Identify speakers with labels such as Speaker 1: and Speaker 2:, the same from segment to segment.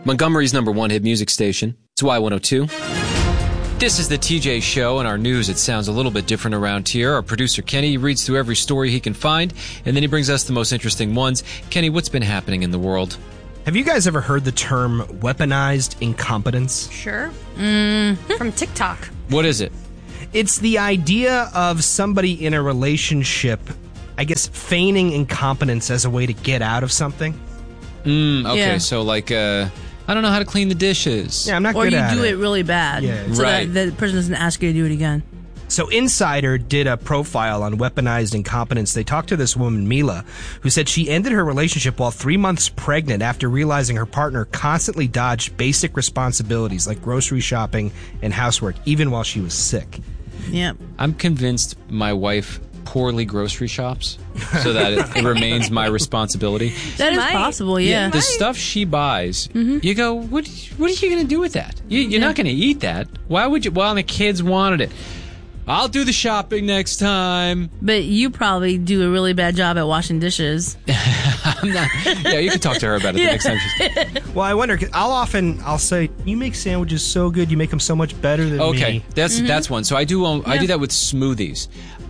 Speaker 1: Montgomery's #1 hit music station. It's Y102. This is the TJ Show, and our news, it sounds a little bit different around here. Our producer, Kenny, reads through every story he can find, and then he brings us the most interesting ones. Kenny, what's been happening in the world?
Speaker 2: Have you guys ever heard the term weaponized incompetence?
Speaker 3: Sure. From TikTok.
Speaker 1: What is it?
Speaker 2: It's the idea of somebody in a relationship, I guess, feigning incompetence as a way to get out of something.
Speaker 1: Okay,
Speaker 4: Yeah.
Speaker 1: so like, I don't know how to clean the dishes.
Speaker 2: Yeah, I'm not
Speaker 4: Or
Speaker 2: good
Speaker 4: you
Speaker 2: at it.
Speaker 4: do it really bad,
Speaker 2: Yeah.
Speaker 4: so
Speaker 1: Right.
Speaker 4: that the person doesn't ask you to do it again.
Speaker 2: So Insider did a profile on weaponized incompetence. They talked to this woman, Mila, who said she ended her relationship while 3 months pregnant after realizing her partner constantly dodged basic responsibilities like grocery shopping and housework, even while she was sick.
Speaker 4: Yep.
Speaker 1: I'm convinced my wife poorly grocery shops so that it remains my responsibility.
Speaker 4: That is
Speaker 3: might.
Speaker 4: possible, yeah.
Speaker 1: The stuff she buys, you go, what are you going to do with that? You're not going to eat that. Why would you? Well, the kids wanted it. I'll do the shopping next time.
Speaker 4: But you probably do a really bad job at washing dishes.
Speaker 1: I'm not. Yeah, you can talk to her about it the next time she's...
Speaker 2: Well, I wonder, 'cause I'll say, you make sandwiches so good, you make them so much better than
Speaker 1: Okay,
Speaker 2: me.
Speaker 1: that's one. So I do that with smoothies.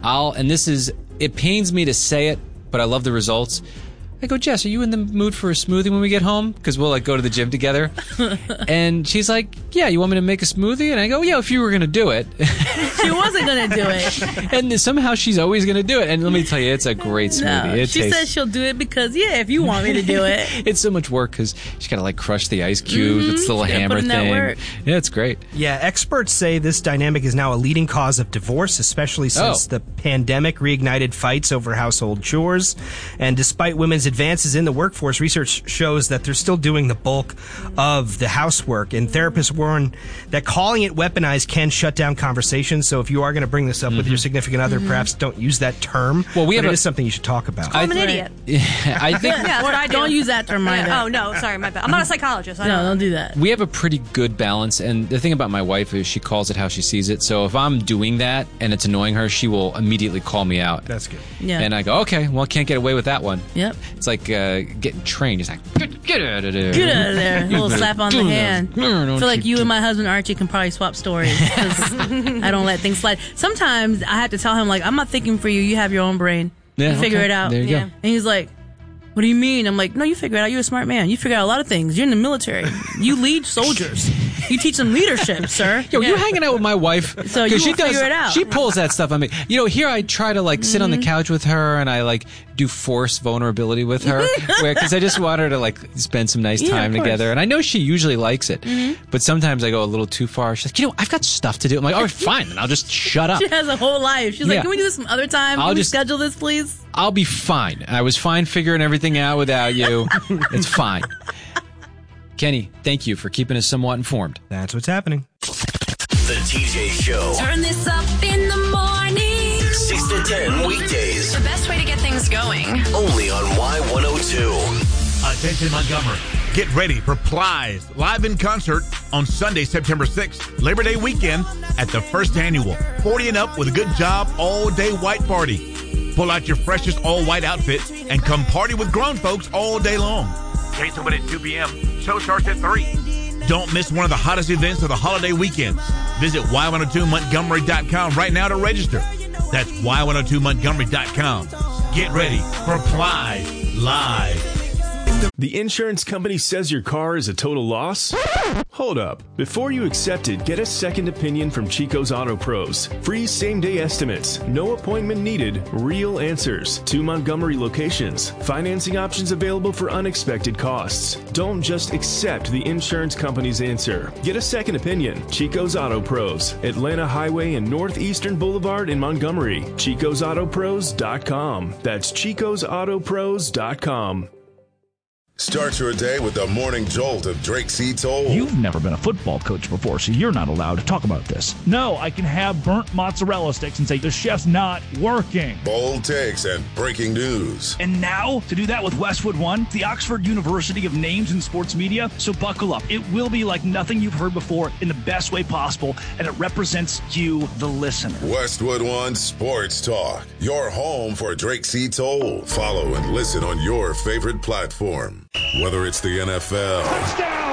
Speaker 1: It pains me to say it, but I love the results. I go, Jess, are you in the mood for a smoothie when we get home? Because we'll go to the gym together. And she's like, yeah, you want me to make a smoothie? And I go, yeah, if you were going to do it.
Speaker 4: She wasn't going to do it.
Speaker 1: And somehow she's always going to do it. And let me tell you, it's a great smoothie.
Speaker 4: No,
Speaker 1: It
Speaker 4: she
Speaker 1: tastes...
Speaker 4: says she'll do it because, if you want me to do it.
Speaker 1: It's so much work because she's got to crush the ice cubes. It's the little
Speaker 4: She's gotta
Speaker 1: hammer
Speaker 4: put in that
Speaker 1: thing.
Speaker 4: work.
Speaker 1: Yeah, it's great.
Speaker 2: Yeah, experts say this dynamic is now a leading cause of divorce, especially since the pandemic reignited fights over household chores. And despite women's advances in the workforce, research shows that they're still doing the bulk of the housework. And therapists warn that calling it weaponized can shut down conversations. So if you are going to bring this up with your significant other, perhaps don't use that term.
Speaker 1: Well,
Speaker 2: it is something you should talk about.
Speaker 3: I'm an idiot.
Speaker 1: I think
Speaker 3: Yeah, that's what I do.
Speaker 4: Don't use that term either.
Speaker 3: Oh, no, sorry, my bad. I'm not a psychologist. I
Speaker 4: No,
Speaker 3: don't
Speaker 4: don't do that.
Speaker 1: we have a pretty good balance. And the thing about my wife is she calls it how she sees it. So if I'm doing that and it's annoying her, she will immediately call me out.
Speaker 2: That's good.
Speaker 4: Yeah.
Speaker 1: And I go, okay, well, I can't get away with that one.
Speaker 4: Yep.
Speaker 1: It's like getting trained. It's like, get out of there.
Speaker 4: Get out of there. A little slap on the hand. I
Speaker 1: Don't
Speaker 4: feel like you
Speaker 1: do-
Speaker 4: and my husband Archie can probably swap stories because I don't let things slide. Sometimes I have to tell him, I'm not thinking for you. You have your own brain.
Speaker 1: Yeah,
Speaker 4: You figure
Speaker 1: okay.
Speaker 4: it out.
Speaker 1: There you go.
Speaker 4: And he's like, what do you mean? I'm like, no, you figure it out. You're a smart man. You figure out a lot of things. You're in the military. You lead soldiers. You teach them leadership, sir.
Speaker 1: Yo, you hanging out with my wife?
Speaker 4: So
Speaker 1: 'Cause
Speaker 4: you
Speaker 1: she
Speaker 4: will figure
Speaker 1: does,
Speaker 4: it out.
Speaker 1: She pulls that stuff on me. Here I try to sit on the couch with her, and I do forced vulnerability with her, because I just want her to spend some nice
Speaker 4: Yeah,
Speaker 1: time
Speaker 4: of course.
Speaker 1: together. And I know she usually likes it, but sometimes I go a little too far. She's like, I've got stuff to do. I'm like, all right, fine, then I'll just shut up.
Speaker 4: She has a whole life. She's
Speaker 1: Yeah.
Speaker 4: like, can we do this some other time?
Speaker 1: I'll
Speaker 4: Can we
Speaker 1: just-
Speaker 4: schedule this, please?
Speaker 1: I'll be fine. I was fine figuring everything out without you. It's fine. Kenny, thank you for keeping us somewhat informed.
Speaker 2: That's what's happening.
Speaker 5: The TJ Show.
Speaker 6: Turn this up in the morning.
Speaker 5: 6 to 10 weekdays.
Speaker 6: The best way to get things going.
Speaker 5: Only on Y102.
Speaker 7: Attention Montgomery. Get ready for Plies live in concert on Sunday, September 6th, Labor Day weekend at the first annual 40 and Up with a Good Job all-day white party. Pull out your freshest all-white outfit and come party with grown folks all day long. Gates open at 2 p.m. Show starts at 3. Don't miss one of the hottest events of the holiday weekends. Visit Y102Montgomery.com right now to register. That's Y102Montgomery.com. Get ready for Plies Live.
Speaker 8: The insurance company says your car is a total loss? Hold up. Before you accept it, get a second opinion from Chico's Auto Pros. Free same-day estimates. No appointment needed. Real answers. 2 Montgomery locations. Financing options available for unexpected costs. Don't just accept the insurance company's answer. Get a second opinion. Chico's Auto Pros. Atlanta Highway and Northeastern Boulevard in Montgomery. ChicosAutoPros.com. That's ChicosAutoPros.com.
Speaker 9: Start your day with the morning jolt of Drake C. Toll.
Speaker 10: You've never been a football coach before, so you're not allowed to talk about this. No, I can have burnt mozzarella sticks and say the chef's not working.
Speaker 9: Bold takes and breaking news.
Speaker 10: And now, to do that with Westwood One, the Oxford University of names in sports media, so buckle up. It will be like nothing you've heard before in the best way possible, and it represents you, the listener.
Speaker 9: Westwood One Sports Talk, your home for Drake C. Toll. Follow and listen on your favorite platform. Whether it's the NFL,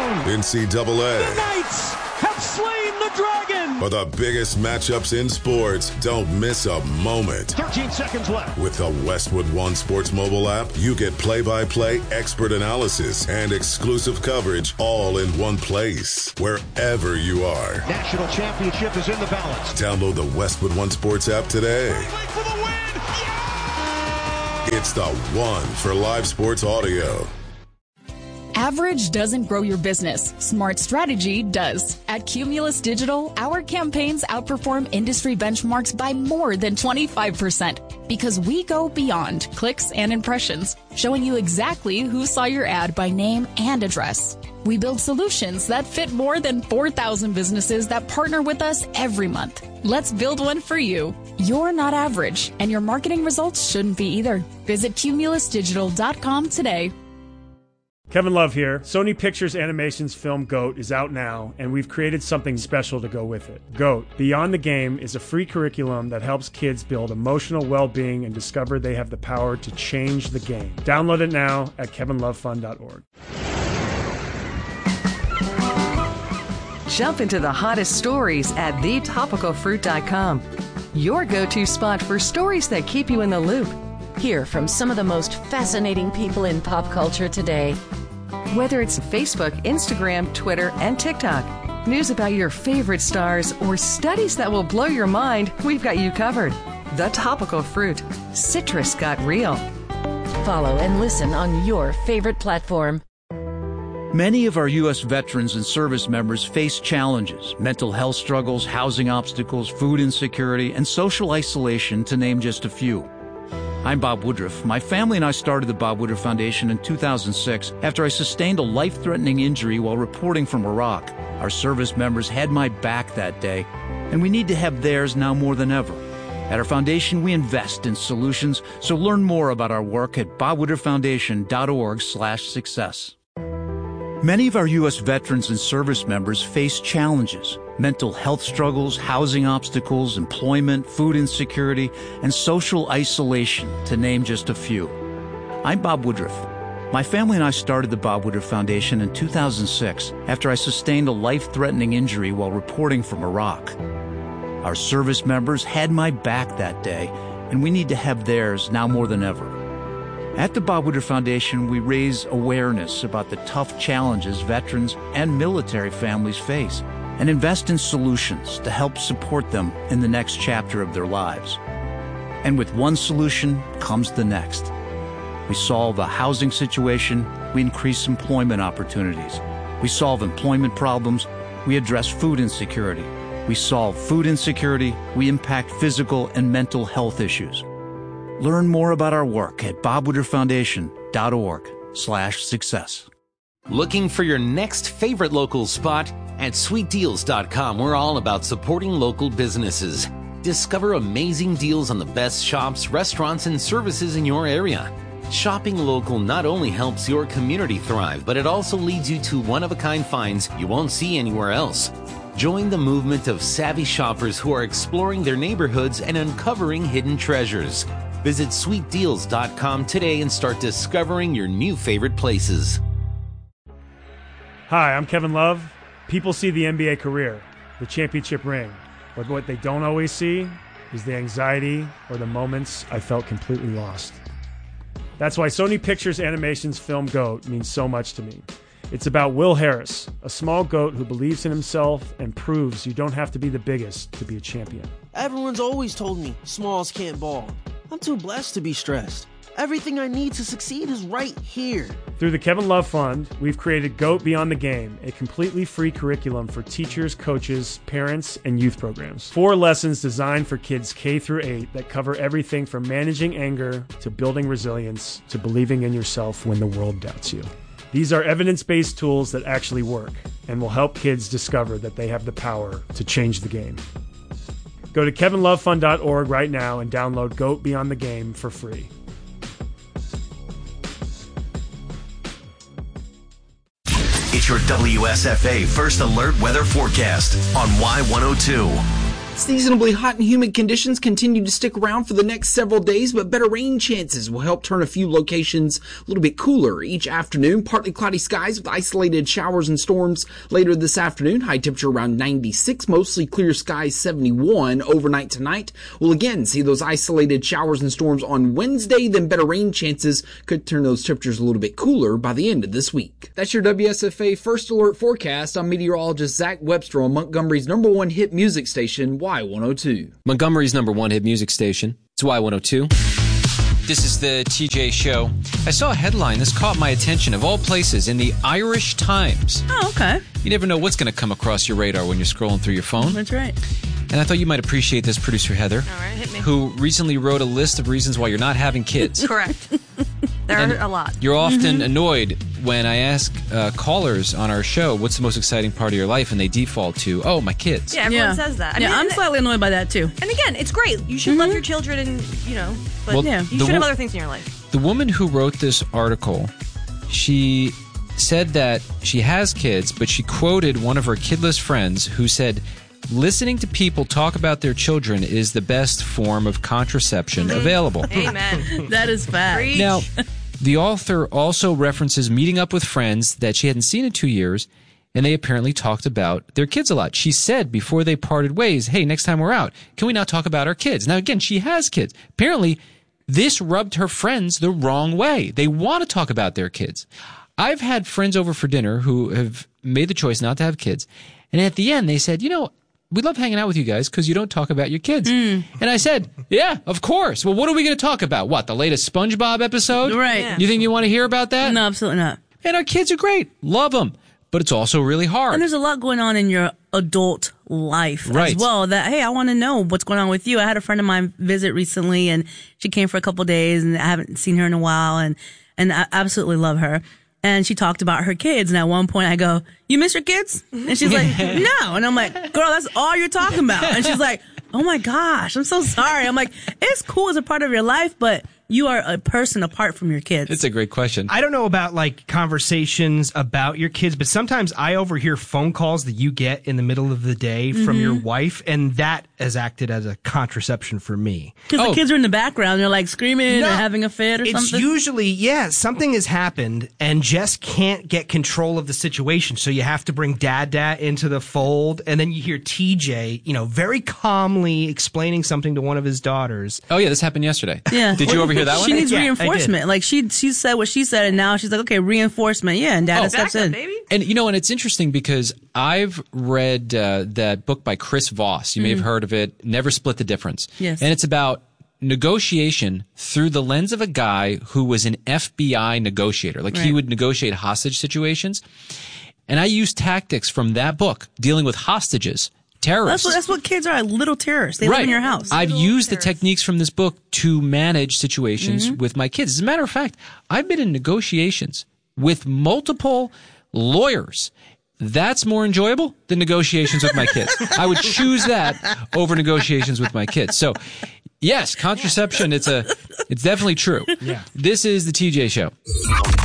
Speaker 9: NCAA.
Speaker 10: Knights have slain the dragon.
Speaker 9: For the biggest matchups in sports, don't miss a moment.
Speaker 10: 13 seconds left.
Speaker 9: With the Westwood One Sports mobile app, you get play-by-play expert analysis and exclusive coverage all in one place, wherever you are.
Speaker 10: National championship is in the balance.
Speaker 9: Download the Westwood One Sports app today.
Speaker 10: For the win. Yeah!
Speaker 9: It's the one for live sports audio.
Speaker 11: Average doesn't grow your business. Smart strategy does. At Cumulus Digital, our campaigns outperform industry benchmarks by more than 25% because we go beyond clicks and impressions, showing you exactly who saw your ad by name and address. We build solutions that fit more than 4,000 businesses that partner with us every month. Let's build one for you. You're not average, and your marketing results shouldn't be either. Visit cumulusdigital.com today.
Speaker 12: Kevin Love here. Sony Pictures Animation's film GOAT is out now, and we've created something special to go with it. GOAT, Beyond the Game, is a free curriculum that helps kids build emotional well-being and discover they have the power to change the game. Download it now at kevinlovefun.org.
Speaker 13: Jump into the hottest stories at thetopicalfruit.com. Your go-to spot for stories that keep you in the loop. Hear from some of the most fascinating people in pop culture today. Whether it's Facebook, Instagram, Twitter, and TikTok, news about your favorite stars, or studies that will blow your mind, we've got you covered. The Topical Fruit. Citrus got real.
Speaker 14: Follow and listen on your favorite platform.
Speaker 15: Many of our U.S. veterans and service members face challenges, mental health struggles, housing obstacles, food insecurity, and social isolation, to name just a few. I'm Bob Woodruff. My family and I started the Bob Woodruff Foundation in 2006 after I sustained a life-threatening injury while reporting from Iraq. Our service members had my back that day, and we need to have theirs now more than ever. At our foundation, we invest in solutions, so learn more about our work at bobwoodrufffoundation.org/success. Many of our U.S. veterans and service members face challenges, mental health struggles, housing obstacles, employment, food insecurity, and social isolation, to name just a few. I'm Bob Woodruff. My family and I started the Bob Woodruff Foundation in 2006 after I sustained a life-threatening injury while reporting from Iraq. Our service members had my back that day, and we need to have theirs now more than ever. At the Bob Woodruff Foundation, we raise awareness about the tough challenges veterans and military families face and invest in solutions to help support them in the next chapter of their lives. And with one solution comes the next. We solve a housing situation, we increase employment opportunities. We solve employment problems, we address food insecurity. We solve food insecurity, we impact physical and mental health issues. Learn more about our work at bobwoodrufffoundation.org/success.
Speaker 16: Looking for your next favorite local spot? At sweetdeals.com, we're all about supporting local businesses. Discover amazing deals on the best shops, restaurants, and services in your area. Shopping local not only helps your community thrive, but it also leads you to one-of-a-kind finds you won't see anywhere else. Join the movement of savvy shoppers who are exploring their neighborhoods and uncovering hidden treasures. Visit sweetdeals.com today and start discovering your new favorite places.
Speaker 12: Hi, I'm Kevin Love. People see the NBA career, the championship ring, but what they don't always see is the anxiety or the moments I felt completely lost. That's why Sony Pictures Animation's film GOAT means so much to me. It's about Will Harris, a small goat who believes in himself and proves you don't have to be the biggest to be a champion.
Speaker 17: Everyone's always told me smalls can't ball. I'm too blessed to be stressed. Everything I need to succeed is right here.
Speaker 12: Through the Kevin Love Fund, we've created GOAT Beyond the Game, a completely free curriculum for teachers, coaches, parents, and youth programs. 4 lessons designed for kids K through 8 that cover everything from managing anger to building resilience to believing in yourself when the world doubts you. These are evidence-based tools that actually work and will help kids discover that they have the power to change the game. Go to kevinlovefund.org right now and download GOAT Beyond the Game for free.
Speaker 5: It's your WSFA First Alert Weather Forecast on Y102.
Speaker 18: Seasonably hot and humid conditions continue to stick around for the next several days, but better rain chances will help turn a few locations a little bit cooler each afternoon. Partly cloudy skies with isolated showers and storms later this afternoon. High temperature around 96, mostly clear skies 71 overnight tonight. We'll again see those isolated showers and storms on Wednesday, then better rain chances could turn those temperatures a little bit cooler by the end of this week. That's your WSFA First Alert forecast. I'm meteorologist Zach Webster on Montgomery's #1 hit music station, Y102.
Speaker 1: Montgomery's #1 hit music station. It's Y102. This is the TJ Show. I saw a headline. This caught my attention, of all places, in the Irish Times.
Speaker 4: Oh, okay.
Speaker 1: You never know what's going to come across your radar when you're scrolling through your phone.
Speaker 4: That's right.
Speaker 1: And I thought you might appreciate this, producer Heather.
Speaker 3: All right, hit me.
Speaker 1: Who recently wrote a list of reasons why you're not having kids.
Speaker 3: Correct. There are a lot.
Speaker 1: You're often annoyed when I ask callers on our show, what's the most exciting part of your life? And they default to, oh, my kids.
Speaker 3: Yeah, everyone says that.
Speaker 4: I'm slightly annoyed by that, too.
Speaker 3: And again, it's great. You should love your children and, but
Speaker 1: Well,
Speaker 3: you should have other things in your life.
Speaker 1: The woman who wrote this article, she said that she has kids, but she quoted one of her kidless friends who said, listening to people talk about their children is the best form of contraception available.
Speaker 3: Amen.
Speaker 4: That is fact.
Speaker 1: Now, the author also references meeting up with friends that she hadn't seen in 2 years, and they apparently talked about their kids a lot. She said before they parted ways, hey, next time we're out, can we not talk about our kids? Now, again, she has kids. Apparently, this rubbed her friends the wrong way. They want to talk about their kids. I've had friends over for dinner who have made the choice not to have kids, and at the end, they said, we love hanging out with you guys because you don't talk about your kids. And I said, yeah, of course. Well, what are we going to talk about? What, the latest SpongeBob episode?
Speaker 4: Right. Yeah.
Speaker 1: You think you want to hear about that?
Speaker 4: No, absolutely not.
Speaker 1: And our kids are great. Love them. But it's also really hard.
Speaker 4: And there's a lot going on in your adult life
Speaker 1: Right.
Speaker 4: as well that, hey, I want to know what's going on with you. I had a friend of mine visit recently, and she came for a couple of days, and I haven't seen her in a while, and I absolutely love her. And she talked about her kids. And at one point I go, you miss your kids? And she's like, no. And I'm like, girl, that's all you're talking about. And she's like, oh my gosh, I'm so sorry. I'm like, it's cool as a part of your life, but you are a person apart from your kids.
Speaker 1: It's a great question.
Speaker 2: I don't know about conversations about your kids, but sometimes I overhear phone calls that you get in the middle of the day from your wife, and that has acted as a contraception for me.
Speaker 4: Because the kids are in the background, they're like screaming or having a fit or something.
Speaker 2: It's usually, something has happened and Jess can't get control of the situation. So you have to bring Dad into the fold. And then you hear TJ, very calmly explaining something to one of his daughters.
Speaker 1: Oh, yeah, this happened yesterday.
Speaker 4: Yeah.
Speaker 1: Did you overhear that one?
Speaker 4: She needs
Speaker 2: Yeah,
Speaker 4: reinforcement. Like she said what she said, and now she's like, okay, reinforcement. Yeah, and Dad steps in.
Speaker 3: Baby.
Speaker 1: And, and it's interesting because I've read that book by Chris Voss. You may have heard of it, Never Split the Difference.
Speaker 4: Yes.
Speaker 1: And it's about negotiation through the lens of a guy who was an FBI negotiator. Like he would negotiate hostage situations. And I used tactics from that book dealing with hostages. Terrorists.
Speaker 4: That's what kids are, little terrorists. They live in your house.
Speaker 1: I've used the techniques from this book to manage situations with my kids. As a matter of fact, I've been in negotiations with multiple lawyers. That's more enjoyable than negotiations with my kids. I would choose that over negotiations with my kids. So, yes, contraception, it's definitely true. Yeah. This is the TJ Show.